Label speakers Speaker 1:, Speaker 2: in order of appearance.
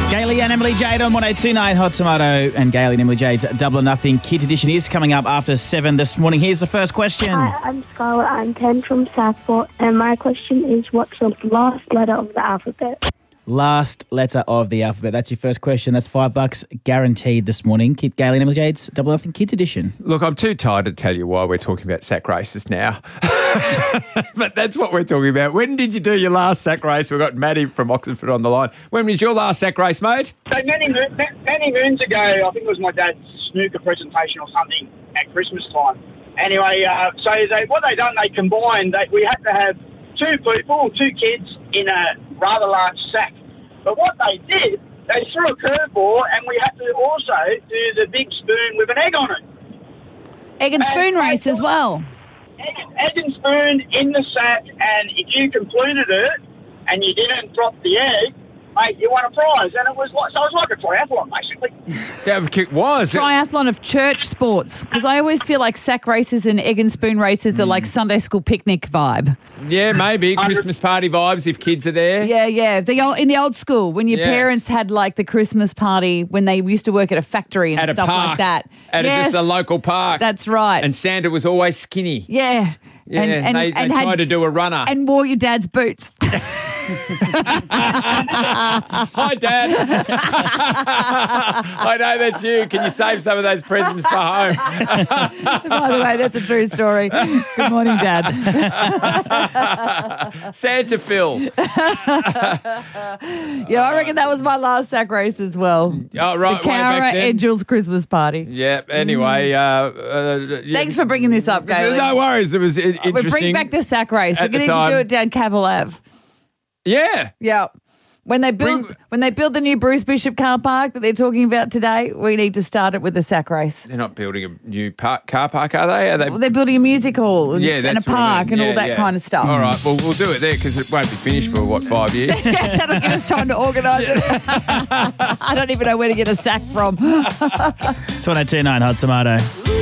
Speaker 1: Gailey and Emily Jade on 1029 Hot Tomato, and Gailey and Emily Jade's Double or Nothing Kids Edition is coming up after 7 this morning. Here's the first question.
Speaker 2: Hi, I'm Scarlett. I'm 10 from Southport, and my question is, what's the last letter of the alphabet?
Speaker 1: Last letter of the alphabet. That's your first question. That's $5 guaranteed this morning. Keep Gailey and Emily Jade's Double or Nothing Kids Edition.
Speaker 3: Look, I'm too tired to tell you why we're talking about sack races now. But that's what we're talking about. When did you do your last sack race? We've got Maddie from Oxford on the line. When was your last sack race, mate?
Speaker 4: So many moons ago, I think it was my dad's snooker presentation or something at Christmas time. Anyway, what they done, they combined, we had to have two kids in a rather large sack. But what they did, they threw a curveball, and we had to also do the big spoon with an egg on it.
Speaker 5: Egg and spoon race as well.
Speaker 4: Egg and spoon in the sack, and if you completed it and you didn't drop the egg, mate, you won a prize. And it was like a triathlon, basically.
Speaker 3: That was.
Speaker 5: Triathlon of church sports. Because I always feel like sack races and egg and spoon races are like Sunday school picnic vibe.
Speaker 3: Yeah, maybe. Christmas party vibes if kids are there.
Speaker 5: Yeah. In the old school, when your parents had like the Christmas party when they used to work at a factory and
Speaker 3: At a
Speaker 5: stuff
Speaker 3: park.
Speaker 5: like that.
Speaker 3: At just a local park.
Speaker 5: That's right.
Speaker 3: And Santa was always skinny.
Speaker 5: Yeah.
Speaker 3: Yeah, and they tried to do a runner.
Speaker 5: And wore your dad's boots.
Speaker 3: Hi, Dad. I know that's you. Can you save some of those presents for home?
Speaker 5: By the way, that's a true story. Good morning, Dad.
Speaker 3: Santa Phil.
Speaker 5: Yeah, I reckon that was my last sack race as well.
Speaker 3: Oh, right.
Speaker 5: The Cara
Speaker 3: back then.
Speaker 5: Edgels Christmas party.
Speaker 3: Yeah, anyway.
Speaker 5: Thanks for bringing this up, Gailey.
Speaker 3: No worries. It was interesting.
Speaker 5: We bring back the sack race. We're going to do it down Cavill Ave.
Speaker 3: Yeah.
Speaker 5: Yeah. When they build the new Bruce Bishop car park that they're talking about today, we need to start it with a sack race.
Speaker 3: They're not building a new car park, are they?
Speaker 5: Well, they're building a music hall and a park and all that kind of stuff.
Speaker 3: All right, well, we'll do it there because it won't be finished for, 5 years?
Speaker 5: Yes, that'll give us time to organise it. I don't even know where to get a sack from.
Speaker 1: It's 1029 Hot Tomato.